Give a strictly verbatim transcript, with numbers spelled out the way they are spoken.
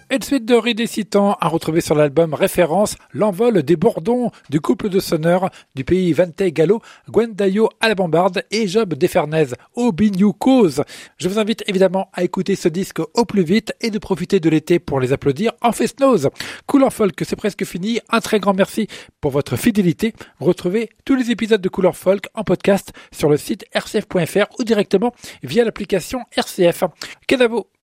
Une suite de rédécitants à retrouver sur l'album référence L'envol des bourdons du couple de sonneurs du pays Vante Gallo, Gwendayo à la bombarde et Job Defernez au Bignou Cause. Je vous invite évidemment à écouter ce disque au plus vite et de profiter de l'été pour les applaudir en fest-nose. Couleur Folk, c'est presque fini. Un très grand merci pour votre fidélité. Retrouvez tous les épisodes de Couleur Folk en podcast sur le site r c f point f r ou directement via l'application R C F. Kenavo.